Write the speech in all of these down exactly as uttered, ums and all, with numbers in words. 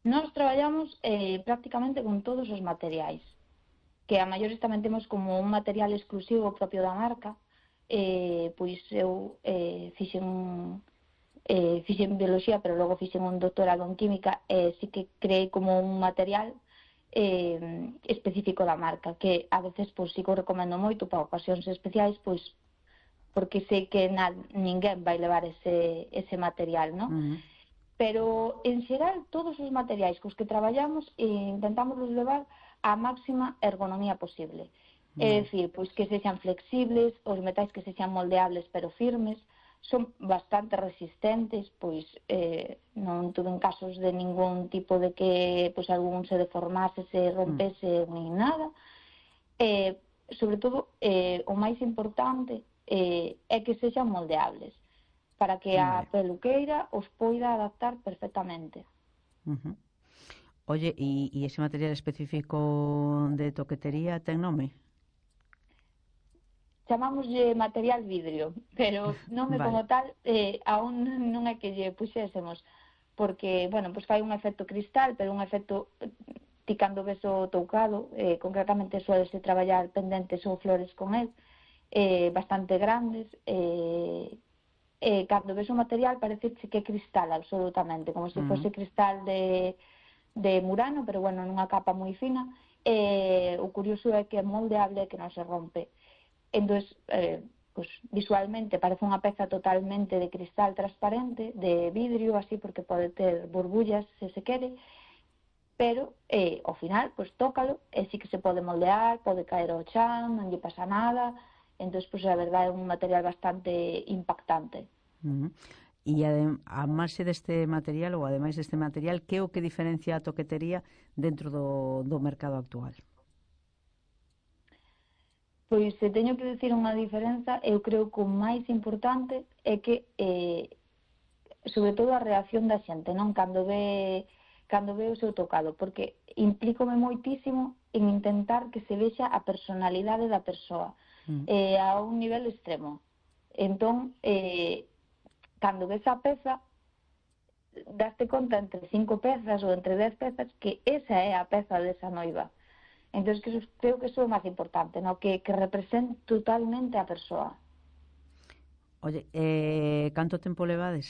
Nós traballamos eh, prácticamente con todos os materiais, que a maiores tamén temos como un material exclusivo propio da marca. Eh, pois eu eh, fixen eh, fixen biología, pero logo fixen un doctorado en química, e eh, sí que creei como un material eh, específico da marca, que a veces pois sí que o recomendo moito para ocasións especiais, pois porque sei que na, ninguén vai levar ese, ese material, non? Uh -huh. Pero en xeral todos os materiais cos que traballamos eh, intentamos levar a máxima ergonomía posible. É Vale. dicir, pois que sexan flexibles, os metais que sexan moldeables pero firmes, son bastante resistentes, pois eh, non tuve casos de ningún tipo de que pois algún se deformase, se rompese, mm. nin nada. Eh, sobre todo, eh, o máis importante eh, é que sexan moldeables, para que a Vale. peluqueira os poida adaptar perfectamente. Uh -huh. Oye, e, e ese material específico de toquetería ten nome? Chamámoslle material vidrio, pero nome Vale. como tal eh, aún non é que lle puxésemos, porque, bueno, pois fai un efecto cristal, pero un efecto, ti cando ves o toucado, eh, concretamente suelese traballar pendentes ou flores con el, eh, bastante grandes, eh, eh, cando ves o material parece que é cristal absolutamente, como se Uh -huh. fose cristal de, de Murano, pero bueno, nunha capa moi fina. Eh, o curioso é que é moldeable e que non se rompe. Entón, eh, pues, visualmente parece unha peza totalmente de cristal transparente, de vidrio, así, porque pode ter burbullas se se quere, pero eh, ao final, pues, tócalo e sí que se pode moldear, pode caer ao chan, non lle pasa nada. Entón, pues, a verdade é un material bastante impactante. Uh -huh. E a marxe deste material, ou ademais deste material, que é o que diferencia a toquetería dentro do, do mercado actual? Pois, se teño que decir unha diferenza, eu creo que o máis importante é que, eh, sobre todo, a reacción da xente, non? Cando ve, cando ve o seu tocado, porque implícome moitísimo en intentar que se vexa a personalidade da persoa, mm. eh, a un nivel extremo. Entón, eh, cando ves a peza, daste conta entre cinco pezas ou entre dez pezas que esa é a peza desa noiva. Entón, que creo que iso é o máis importante, no? que, que represente totalmente a persoa. Oye, eh, canto tempo levades?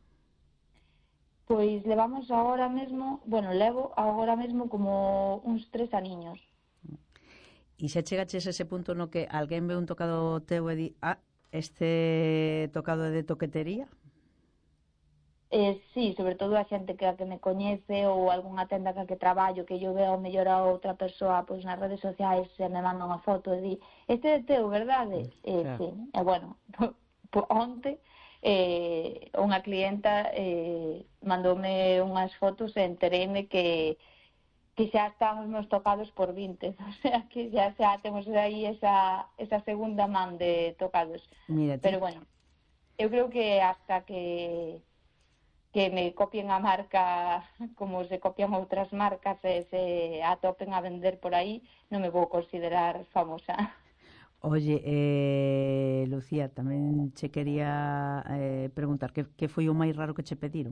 Pois levamos agora mesmo, bueno, levo agora mesmo como uns tres aniños. E se chegaches a ese punto no que alguén ve un tocado teu e di, ah, este tocado é de toquetería? Eh, sí, sobre todo a xente que a que me coñece ou algunha tenda que a que traballo, que yo veo mellor a outra persoa pois nas redes sociais e me manda unha foto e di, este é teu, verdade? Eh, claro. Sí, e bueno, onte eh, unha clienta eh, mandoume unhas fotos e entereime que que xa están os meus tocados por vinte, o sea, que xa, xa temos aí esa, esa segunda man de tocados. Mírate. Pero bueno, eu creo que hasta que que me copien a marca como se copian outras marcas e se atopen a vender por aí, non me vou considerar famosa. Oye, eh, Lucía, tamén che quería eh, preguntar que, que foi o máis raro que che pediron?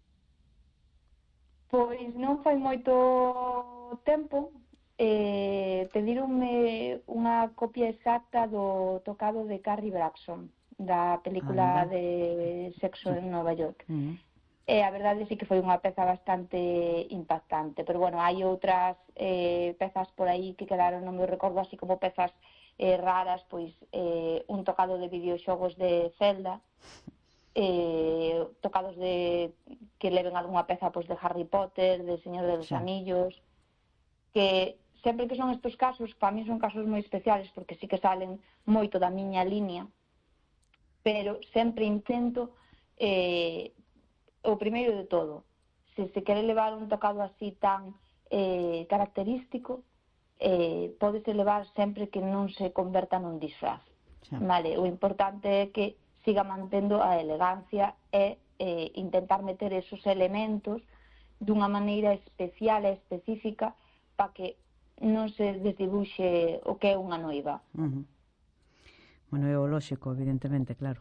Pois non foi moito tempo, eh, pedironme unha copia exacta do tocado de Carrie Braxton, da película Anda. de Sexo en Nova York. Uh -huh. E a verdade sí que foi unha peza bastante impactante, pero bueno, hai outras eh, pezas por aí que quedaron, non me recordo, así como pezas eh, raras, pois eh, un tocado de videoxogos de Zelda, eh, tocados de que leven algunha peza pois de Harry Potter, de Señor de los sí. Anillos, que sempre que son estes casos, para mí son casos moi especiales porque sí que salen moito da miña línea, pero sempre intento eh, o primeiro de todo, se se quere levar un tocado así tan eh, característico, eh, pódese levar sempre que non se converta nun disfraz. Sí. Vale, o importante é que siga mantendo a elegancia e eh, intentar meter esos elementos dunha maneira especial e específica para que non se desdibuxe o que é unha noiva. Uh -huh. Bueno, é o lóxico, evidentemente, claro.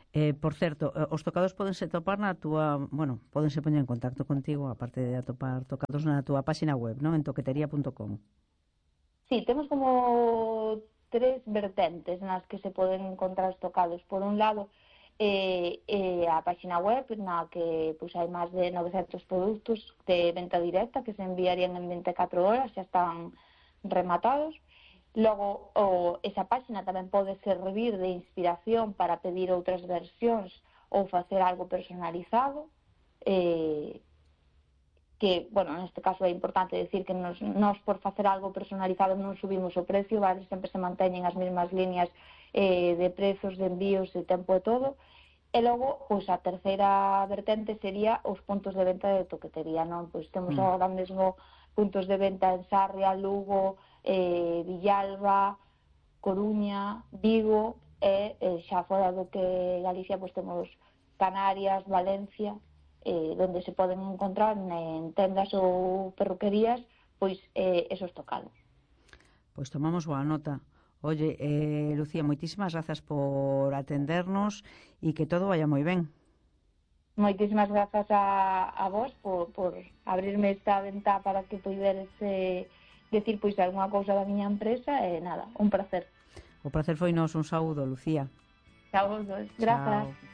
Eh, por certo, os tocados pódense topar na túa, bueno, pódense poñer en contacto contigo, aparte de atopar tocados na túa páxina web, non? En toquetería punto com. Sí, temos como tres vertentes nas que se poden encontrar os tocados. Por un lado, eh, eh, a páxina web, na que pues, hai máis de novecentos produtos de venta directa que se enviarían en vinte e catro horas, xa están rematados. Logo, o, esa páxina tamén pode servir de inspiración para pedir outras versións ou facer algo personalizado, eh, que, bueno, neste caso é importante decir que nos, nos por facer algo personalizado non subimos o precio, vale? Sempre se manteñen as mesmas líneas eh, de prezos, de envíos, de tempo e todo. E logo, pois a terceira vertente sería os puntos de venta de toquetería, non? Pois temos mm. agora mesmo puntos de venta en Sarria, Lugo, eh, Villalba, Coruña, Vigo e eh, xa fora do que Galicia pois temos Canarias, Valencia, eh, donde se poden encontrar en tendas ou perruquerías pois eh, esos tocados. Pois tomamos boa nota. Oye, eh, Lucía, moitísimas grazas por atendernos e que todo vaya moi ben. Moitísimas grazas a, a vos por, por abrirme esta ventá para que poideres eh, decir pois algunha cousa da miña empresa e nada, un placer. O placer foi nos, un saúdo, Lucía. Chao vos dos, grazas. Chao.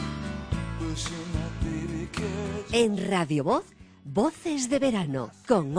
En Radio Voz, Voces de Verano, con